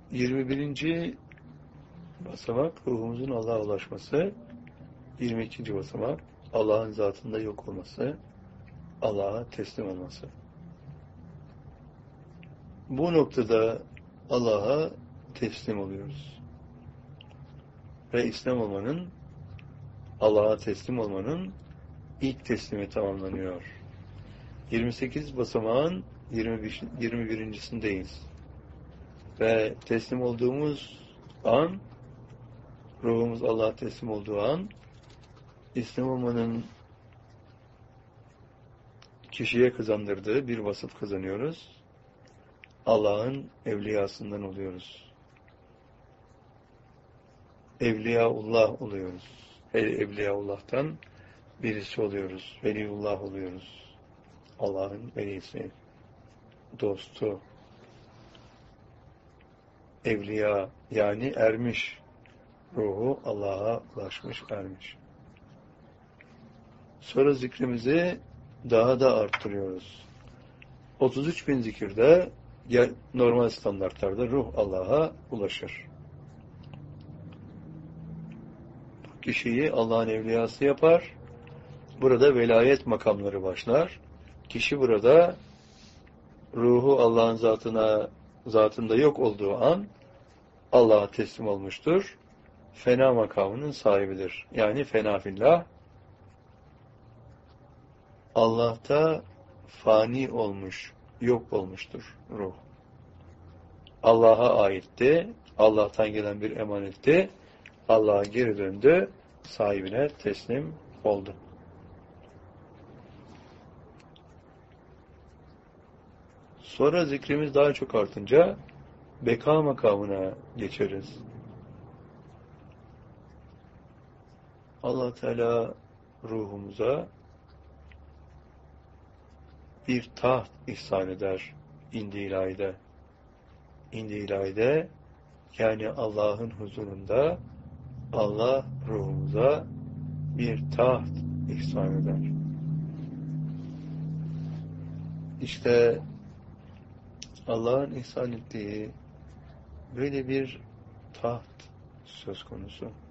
21. basamak ruhumuzun Allah'a ulaşması. 22. basamak Allah'ın zatında yok olması, Allah'a teslim olması. Bu noktada Allah'a teslim oluyoruz. Ve İslam olmanın, Allah'a teslim olmanın ilk teslimi tamamlanıyor. 28 basamağın 21.sindeyiz. Ve teslim olduğumuz an, ruhumuz Allah'a teslim olduğu an, İslam olmanın kişiye kazandırdığı bir vasıf kazanıyoruz. Allah'ın evliyasından oluyoruz. Evliyaullah oluyoruz. Evliyaullah'tan birisi oluyoruz. Veliullah oluyoruz. Allah'ın velisi, dostu, evliya yani ermiş. Ruhu Allah'a ulaşmış, ermiş. Sonra zikrimizi daha da arttırıyoruz. 33.000 zikirde normal standartlarda ruh Allah'a ulaşır. Kişiyi Allah'ın evliyası yapar. Burada velayet makamları başlar. Kişi burada ruhu Allah'ın zatında yok olduğu an Allah'a teslim olmuştur. Fena makamının sahibidir. Yani fena fillah. Allah'ta fani olmuş, yok olmuştur ruh. Allah'a aitti. Allah'tan gelen bir emanetti. Allah'a geri döndü. Sahibine teslim oldu. Sonra zikrimiz daha çok artınca beka makamına geçeriz. Allah Teala ruhumuza bir taht ihsan eder indi ilahide. İndi ilahide yani Allah'ın huzurunda Allah ruhumuza bir taht ihsan eder. İşte Allah'ın ihsan ettiği böyle bir taht söz konusu.